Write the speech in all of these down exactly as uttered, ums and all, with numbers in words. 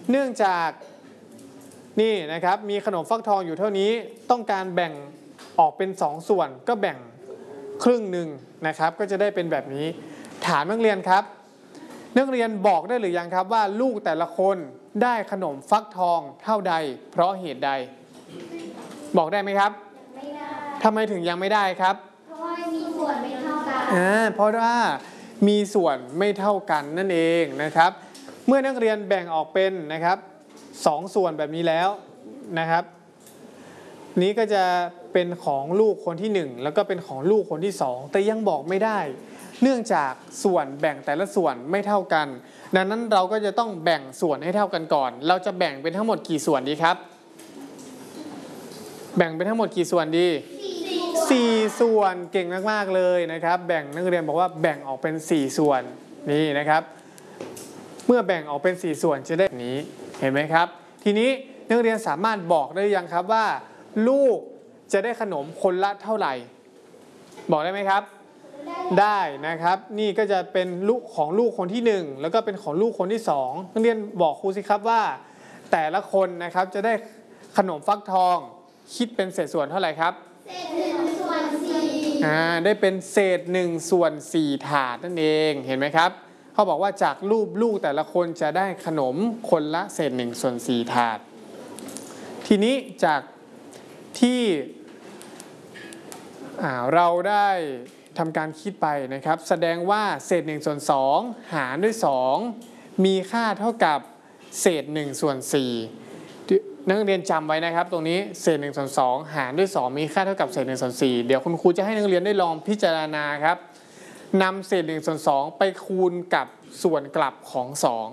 เนื่องจากนี่นะครับมีขนมฟักทองอยู่เท่านี้ต้องการแบ่งออกเป็นสองส่วนก็แบ่งครึ่งหนึ่งนะครับก็จะได้เป็นแบบนี้ถามนักเรียนครับนักเรียนบอกได้หรือยังครับว่าลูกแต่ละคนได้ขนมฟักทองเท่าใดเพราะเหตุใดบอกได้ไหมครับไม่ได้ทำไมถึงยังไม่ได้ครับเพราะว่ามีส่วนไม่เท่ากันอ่าเพราะว่ามีส่วนไม่เท่ากันนั่นเองนะครับเมื่อนักเรียนแบ่งออกเป็นนะครับสองส่วนแบบนี้แล้วนะครับนี้ก็จะเป็นของลูกคนที่หนึ่งแล้วก็เป็นของลูกคนที่สองแต่ยังบอกไม่ได้เนื่องจากส่วนแบ่งแต่ละส่วนไม่เท่ากันดังนั้นเราก็จะต้องแบ่งส่วนให้เท่ากันก่อนเราจะแบ่งเป็นทั้งหมดกี่ส่วนดีครับแบ่งเป็นทั้งหมดกี่ส่วนดีสี่ส่วนเก่งมากๆเลยนะครับแบ่งนักเรียนบอกว่าแบ่งออกเป็นสี่ส่วนนี่นะครับเมื่อแบ่งออกเป็นสี่ส่วนจะได้แบบนี้เห็นไหมครับทีนี้นักเรียนสามารถบอกได้ยังครับว่าลูกจะได้ขนมคนละเท่าไหร่บอกได้ไหมครับได้นะครับนี่ก็จะเป็นลูกของลูกคนที่หนึ่งแล้วก็เป็นของลูกคนที่สองนักเรียนบอกครูสิครับว่าแต่ละคนนะครับจะได้ขนมฟักทองคิดเป็นเศษส่วนเท่าไหร่ครับเศษหนึ่งส่วนสี่อ่าได้เป็นเศษหนึ่งส่วนสี่ถาดนั่นเองเห็นไหมครับเขาบอกว่าจากรูปลูกแต่ละคนจะได้ขนมคนละเศษหนึ่งส่วนสี่ถาดทีนี้จากที่เราได้ทำการคิดไปนะครับแสดงว่าเศษหนึ่งส่วนสองหารด้วยสองมีค่าเท่ากับเศษหนึ่งส่วนสี่นักเรียนจำไว้นะครับตรงนี้เศษหนึ่งส่วนสองหารด้วยสองมีค่าเท่ากับเศษหนึ่งส่วนสี่เดี๋ยวคุณครูจะให้นักเรียนได้ลองพิจารณาครับนำเศษหนึ่งส่วนสองไปคูณกับส่วนกลับของสอง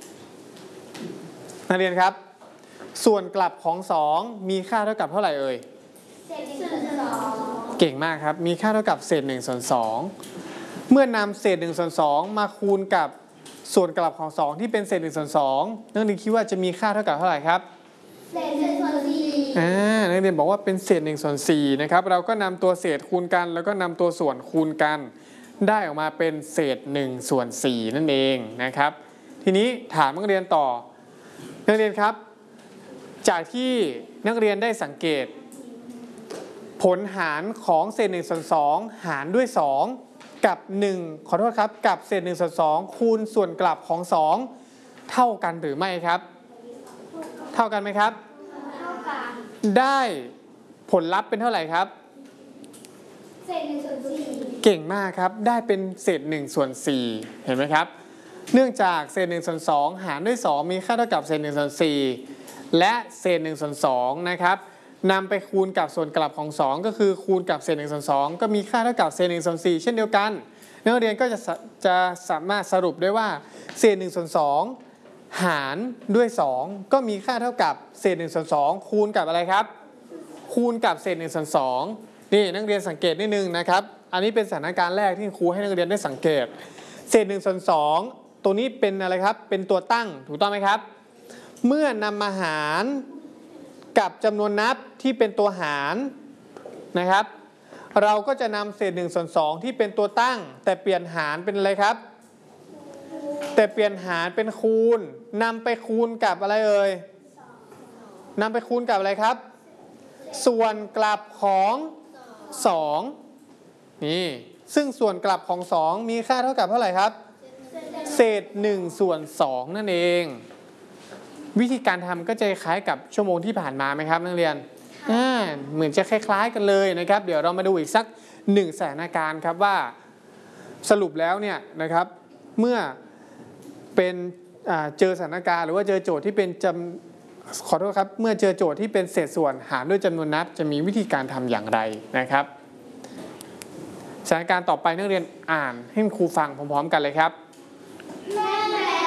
นักเรียนครับส่วนกลับของสองมีค่าเท่ากับเท่าไหร่เอ่ยเศษหนึ่งส่วนสองเก่งมากครับมีค่าเท่ากับเศษหนึ่งส่วนสองเมื่อนำเศษหนึ่งส่วนสองมาคูณกับส่วนกลับของสองที่เป็นเศษหนึ่งส่วนสองนักเรียนคิดว่าจะมีค่าเท่ากับเท่าไหร่ครับเศษหนึ่งส่วนสี่อ่านักเรียนบอกว่าเป็นเศษหนึ่งส่วนสี่นะครับเราก็นำตัวเศษคูณกันแล้วก็นำตัวส่วนคูณกันได้ออกมาเป็นเศษหนึ่งส่วนสี่นั่นเองนะครับทีนี้ถามนักเรียนต่อนักเรียนครับจากที่นักเรียนได้สังเกตผลหารของเศษหนึ่งส่วนสองหารด้วยสองกับหนึ่งขอโทษครับกับเศษหนึ่งส่วนสองคูณส่วนกลับของสองเท่ากันหรือไม่ครับเท่ากันไหมครับเท่ากันได้ผลลัพธ์เป็นเท่าไหร่ครับเศษหนึ่งส่วนสี่เก่งมากครับได้เป็นเศษหนึ่งส่วนสี่เห็นไหมครับเนื่องจากเศษหนึ่งส่วนสองหารด้วยสองมีค่าเท่ากับเศษหนึ่งส่วนสี่และเศษหนึ่งส่วนสองนะครับนำไปคูณกับส่วนกลับของสองก็คือคูณกับเศษหนึ่งส่วนสองก็มีค่าเท่ากับเศษหนึ่งส่วนสี่เช่นเดียวกันนักเรียนก็จะจะสามารถสรุปได้ว่าเศษหนึ่งส่วนสองหารด้วยสองก็มีค่าเท่ากับเศษหนึ่งส่วนสองคูณกับอะไรครับคูณกับเศษหนึ่งส่วนสองนี่นักเรียนสังเกตนิดนึงนะครับอันนี้เป็นสถานการณ์แรกที่ครูให้นักเรียนได้สังเกตเศษหนึ่งส่วนสองตัวนี้เป็นอะไรครับเป็นตัวตั้งถูกต้องไหมครับเมื่อนำมาหารกับจำนวนนับที่เป็นตัวหารนะครับเราก็จะนำเศษหนึ่งส่วนสองที่เป็นตัวตั้งแต่เปลี่ยนหารเป็นอะไรครับแต่เปลี่ยนหารเป็นคูณนำไปคูณกับอะไรเอ่ยนำไปคูณกับอะไรครับส่วนกลับของสองนี่ซึ่งส่วนกลับของสองมีค่าเท่ากับเท่าไหร่ครับเศษหนึ่งส่วนสองนั่นเองวิธีการทำก็จะคล้ายกับชั่วโมงที่ผ่านมาไหมครับนักเรียนอ่าเหมือนจะคล้ายๆกันเลยนะครับเดี๋ยวเรามาดูอีกสักหนึ่งสถานการณ์ครับว่าสรุปแล้วเนี่ยนะครับเมื่อเป็นเจอสถานการณ์หรือว่าเจอโจทย์ที่เป็นจำขอโทษครับเมื่อเจอโจทย์ที่เป็นเศษส่วนหารด้วยจำนวนนับจะมีวิธีการทำอย่างไรนะครับสถานการณ์ต่อไปนักเรียนอ่านให้ครูฟังพร้อมๆกันเลยครับ